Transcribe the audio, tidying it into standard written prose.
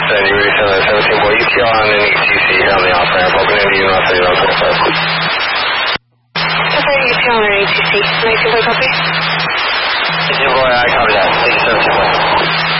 Sandy Ray 717 boy, UTR on an ETC here on the off ramp, open Indy, North City, 25, please. Okay, UTR on an ETC, 19 boy, copy.